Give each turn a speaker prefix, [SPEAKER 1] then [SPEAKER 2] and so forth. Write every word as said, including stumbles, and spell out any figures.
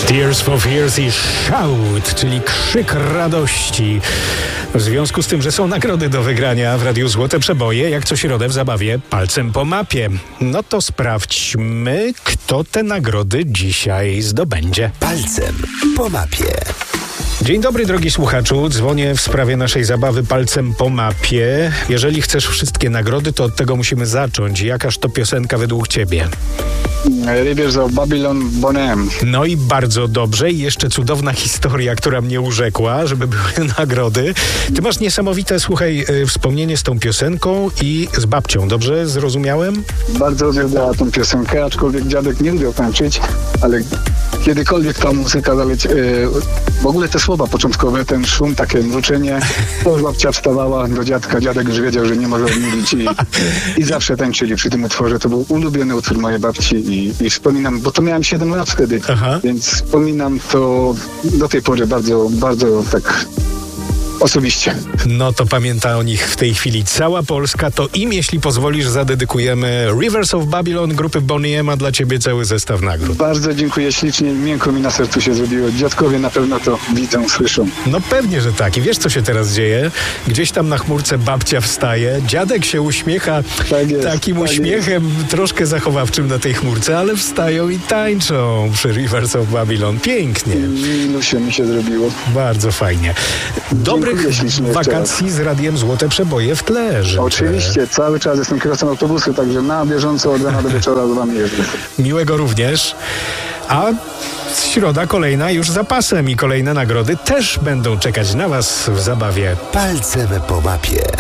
[SPEAKER 1] Tears for Fears i Shout, czyli krzyk radości. W związku z tym, że są nagrody do wygrania w Radiu Złote Przeboje, jak co środę w zabawie Palcem po mapie. No to sprawdźmy, kto te nagrody dzisiaj zdobędzie.
[SPEAKER 2] Palcem po mapie.
[SPEAKER 1] Dzień dobry, drogi słuchaczu. Dzwonię w sprawie naszej zabawy Palcem po mapie. Jeżeli chcesz wszystkie nagrody, to od tego musimy zacząć. Jakaż to piosenka według ciebie?
[SPEAKER 3] Rivers of Babylon, Boney M.
[SPEAKER 1] No i bardzo dobrze. I jeszcze cudowna historia, która mnie urzekła, żeby były nagrody. Ty masz niesamowite, słuchaj, y, wspomnienie z tą piosenką i z babcią. Dobrze zrozumiałem?
[SPEAKER 3] Bardzo uwielbiała tą piosenkę, aczkolwiek dziadek nie lubił tańczyć, ale kiedykolwiek ta muzyka zaleci, yy, w ogóle te słowa początkowe, ten szum, takie mruczenie, to już babcia wstawała do dziadka, dziadek już wiedział, że nie może odmówić i, i zawsze tańczyli przy tym utworze. To był ulubiony utwór mojej babci i, i wspominam, bo to miałem siedem lat wtedy,
[SPEAKER 1] Aha.
[SPEAKER 3] więc wspominam to do tej pory bardzo, bardzo tak osobiście.
[SPEAKER 1] No to pamięta o nich w tej chwili cała Polska. To im, jeśli pozwolisz, zadedykujemy Rivers of Babylon grupy Boney M, a dla ciebie cały zestaw nagród.
[SPEAKER 3] Bardzo dziękuję ślicznie, miękko mi na sercu się zrobiło. Dziadkowie na pewno to widzą, słyszą.
[SPEAKER 1] No pewnie, że tak. I wiesz, co się teraz dzieje? Gdzieś tam na chmurce babcia wstaje, dziadek się uśmiecha
[SPEAKER 3] Tak jest,
[SPEAKER 1] takim
[SPEAKER 3] tak
[SPEAKER 1] uśmiechem troszkę zachowawczym na tej chmurce, ale wstają i tańczą przy Rivers of Babylon. Pięknie.
[SPEAKER 3] Milusie mi się zrobiło.
[SPEAKER 1] Bardzo fajnie. Dobrych
[SPEAKER 3] Dziękuję ślicznie jeszcze
[SPEAKER 1] wakacji z Radiem Złote Przeboje w tle życzę.
[SPEAKER 3] Oczywiście, cały czas jestem kierowcą autobusu, także na bieżąco od rana do wieczora z wami jeżdżę.
[SPEAKER 1] Miłego również. A środa kolejna już za pasem i kolejne nagrody też będą czekać na was w zabawie.
[SPEAKER 2] Palcem po mapie.